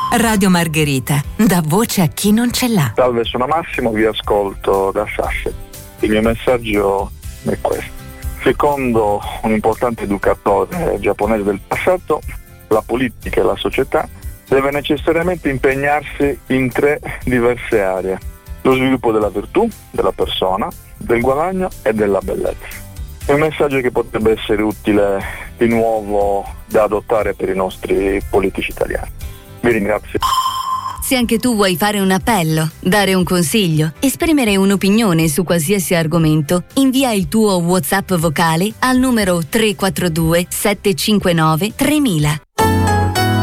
Radio Margherita, dà voce a chi non ce l'ha. Salve, sono Massimo, vi ascolto da Sassari. Il mio messaggio è questo. Secondo un importante educatore giapponese del passato, la politica e la società deve necessariamente impegnarsi in 3 diverse aree: lo sviluppo della virtù, della persona, del guadagno e della bellezza. È un messaggio che potrebbe essere utile di nuovo da adottare per i nostri politici italiani. Vi ringrazio. Se anche tu vuoi fare un appello, dare un consiglio, esprimere un'opinione su qualsiasi argomento, invia il tuo WhatsApp vocale al numero 342 759 3000.